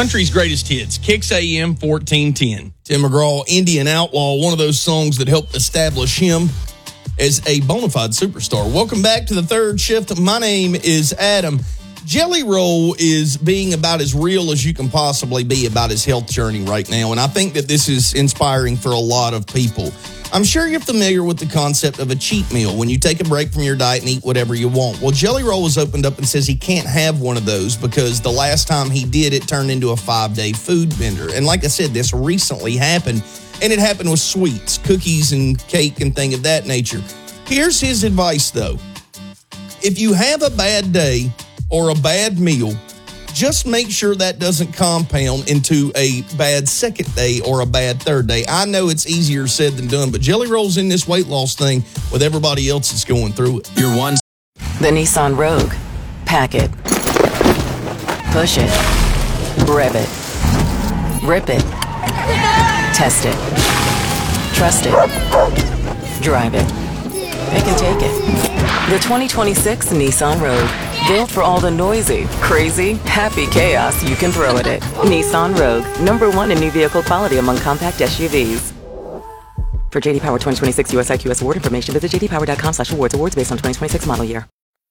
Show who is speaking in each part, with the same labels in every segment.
Speaker 1: Country's greatest hits, Kicks AM 1410.
Speaker 2: Tim McGraw, Indian Outlaw, one of those songs that helped establish him as a bona fide superstar. Welcome back to the third shift. My name is Adam. Jelly Roll is being about as real as you can possibly be about his health journey right now, and I think that this is inspiring for a lot of people. I'm sure you're familiar with the concept of a cheat meal, when you take a break from your diet and eat whatever you want. Well, Jelly Roll has opened up and says he can't have one of those because the last time he did, it turned into a 5-day food bender. And like I said, this recently happened, and it happened with sweets, cookies and cake and things of that nature. Here's his advice, though. If you have a bad day or a bad meal, just make sure that doesn't compound into a bad second day or a bad third day. I know it's easier said than done, but Jelly Roll's in this weight loss thing with everybody else that's going through it.
Speaker 3: The Nissan Rogue. Pack it. Push it. Rev it. Rip it. Test it. Trust it. Drive it. Pick and take it. The 2026 Nissan Rogue. Built for all the noisy, crazy, happy chaos you can throw at it. Nissan Rogue, #1 in new vehicle quality among compact SUVs. For JD Power 2026 US IQS award information, visit jdpower.com/awards. Awards based on 2026 model year.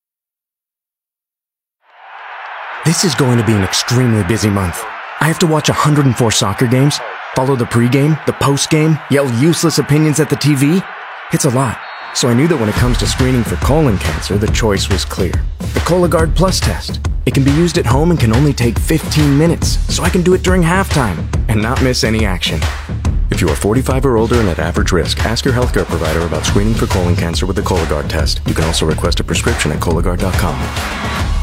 Speaker 4: This is going to be an extremely busy month. I have to watch 104 soccer games, follow the pregame, the postgame, yell useless opinions at the TV. It's a lot. So I knew that when it comes to screening for colon cancer, the choice was clear. The Cologuard Plus test. It can be used at home and can only take 15 minutes, so I can do it during halftime and not miss any action. If you are 45 or older and at average risk, ask your healthcare provider about screening for colon cancer with the Cologuard test. You can also request a prescription at Cologuard.com.